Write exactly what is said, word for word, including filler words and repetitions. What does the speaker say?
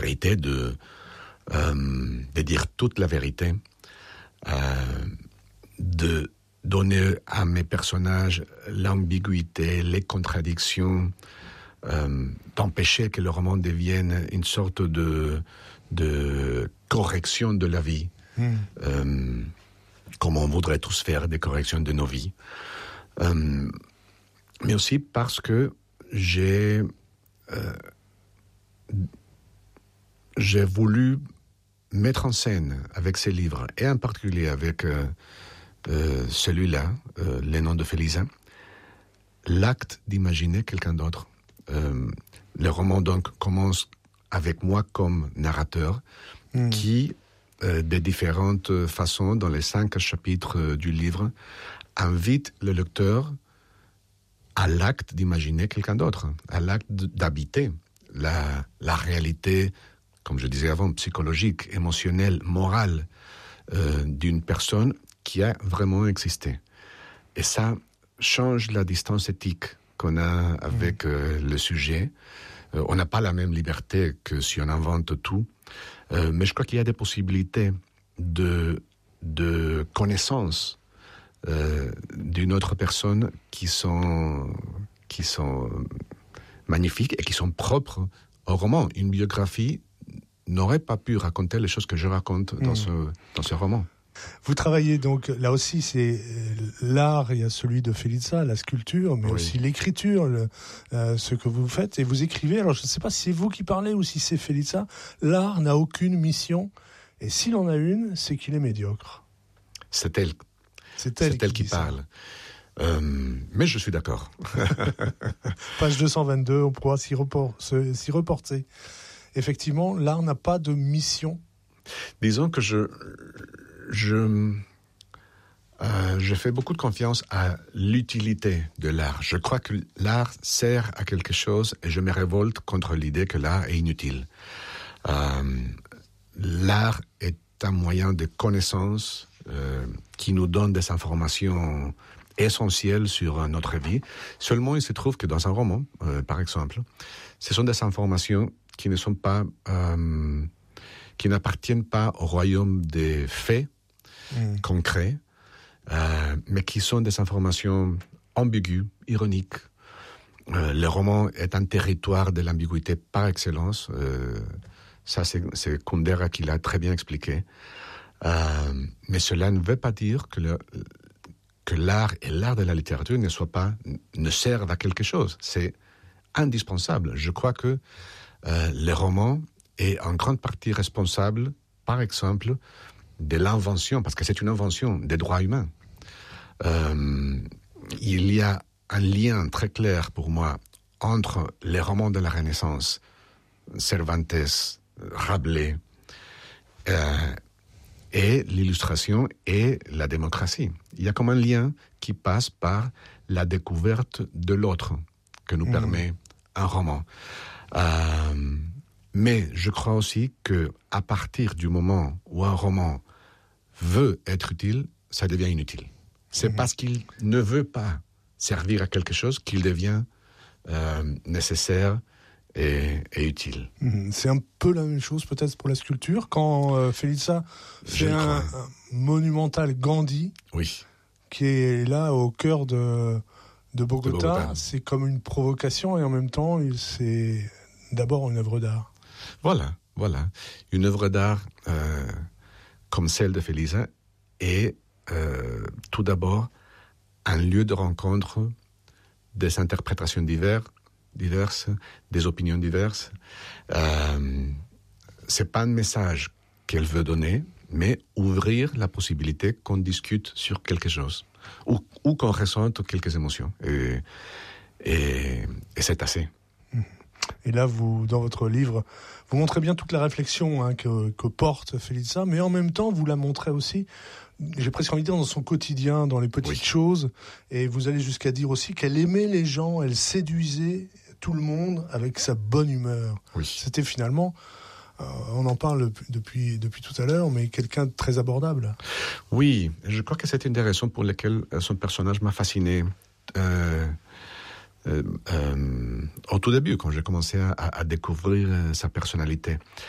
vérité, de, euh, de dire toute la vérité, euh, de donner à mes personnages l'ambiguïté, les contradictions, euh, d'empêcher que le roman devienne une sorte de, de correction de la vie, mmh. euh, comme on voudrait tous faire des corrections de nos vies. Euh, mais aussi parce que j'ai, euh, j'ai voulu mettre en scène avec ces livres, et en particulier avec euh, euh, celui-là, euh, Les Noms de Félisa, l'acte d'imaginer quelqu'un d'autre. Euh, le roman donc commence avec moi comme narrateur, mmh. qui, euh, de différentes façons, dans les cinq chapitres euh, du livre, invite le lecteur à l'acte d'imaginer quelqu'un d'autre, à l'acte d'habiter la, la réalité, comme je disais avant, psychologique, émotionnelle, morale, euh, d'une personne qui a vraiment existé. Et ça change la distance éthique qu'on a avec mmh. euh, le sujet. Euh, on n'a pas la même liberté que si on invente tout, euh, mais je crois qu'il y a des possibilités de, de connaissance euh, d'une autre personne qui sont, qui sont magnifiques et qui sont propres au roman. Une biographie n'aurait pas pu raconter les choses que je raconte dans, mmh. ce, dans ce roman. Vous travaillez donc, là aussi, c'est l'art, il y a celui de Félisa, la sculpture, mais oui. aussi l'écriture, le, euh, ce que vous faites, et vous écrivez. Alors, je ne sais pas si c'est vous qui parlez ou si c'est Félisa. L'art n'a aucune mission, et s'il en a une, c'est qu'il est médiocre. C'est elle. C'est elle, c'est elle qui, qui parle. Euh, mais je suis d'accord. Page deux cent vingt-deux, on pourra s'y, report, s'y reporter. Effectivement, l'art n'a pas de mission. Disons que je... Je, euh, je fais beaucoup de confiance à l'utilité de l'art. Je crois que l'art sert à quelque chose et je me révolte contre l'idée que l'art est inutile. Euh, l'art est un moyen de connaissance euh, qui nous donne des informations essentielles sur notre vie. Seulement, il se trouve que dans un roman, euh, par exemple, ce sont des informations qui ne sont pas, euh, qui n'appartiennent pas au royaume des faits, Mmh. concrets, euh, mais qui sont des informations ambiguës, ironiques. Euh, le roman est un territoire de l'ambiguïté par excellence. Euh, ça, c'est, c'est Kundera qui l'a très bien expliqué. Euh, mais cela ne veut pas dire que, le, que l'art et l'art de la littérature ne soient pas, ne servent à quelque chose. C'est indispensable. Je crois que euh, le roman est en grande partie responsable, par exemple, de l'invention, parce que c'est une invention des droits humains. Euh, il y a un lien très clair pour moi entre les romans de la Renaissance, Cervantes, Rabelais, euh, et l'illustration et la démocratie. Il y a comme un lien qui passe par la découverte de l'autre que nous mmh. permet un roman. Euh, mais je crois aussi que à partir du moment où un roman veut être utile, ça devient inutile. C'est mmh. parce qu'il ne veut pas servir à quelque chose qu'il devient euh, nécessaire et, et utile. Mmh. C'est un peu la même chose peut-être pour la sculpture. Quand euh, Félisa fait un, un monumental Gandhi, oui. qui est là au cœur de, de, Bogota, de Bogota, c'est comme une provocation et en même temps, c'est d'abord une œuvre d'art. Voilà, voilà. Une œuvre d'art... Euh, comme celle de Félisa, est euh, tout d'abord un lieu de rencontre des interprétations diverses, diverses des opinions diverses. Euh, c'est pas un message qu'elle veut donner, mais ouvrir la possibilité qu'on discute sur quelque chose, ou, ou qu'on ressente quelques émotions. Et, et, et c'est assez. Et là, vous, dans votre livre, vous montrez bien toute la réflexion hein, que, que porte Félisa, mais en même temps, vous la montrez aussi, j'ai presque envie de dire, dans son quotidien, dans les petites oui. choses. Et vous allez jusqu'à dire aussi qu'elle aimait les gens, elle séduisait tout le monde avec sa bonne humeur. Oui. C'était finalement, euh, on en parle depuis, depuis tout à l'heure, mais quelqu'un de très abordable. Oui, je crois que c'est une des raisons pour lesquelles son personnage m'a fasciné. Euh... Euh, euh, au tout début, quand j'ai commencé à, à découvrir euh, sa personnalité.